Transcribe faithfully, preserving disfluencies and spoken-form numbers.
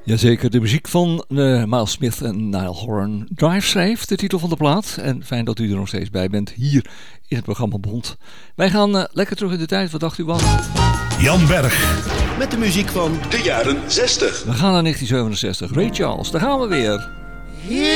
Jazeker, de muziek van uh, Miles Smith en Niall Horan. Drive Safe, de titel van de plaat. En fijn dat u er nog steeds bij bent hier in het programma Bond. Wij gaan uh, lekker terug in de tijd. Wat dacht u wat? Jan Berg. Met de muziek van de jaren zestig. We gaan naar negentien zevenenzestig. Ray Charles, daar gaan we weer.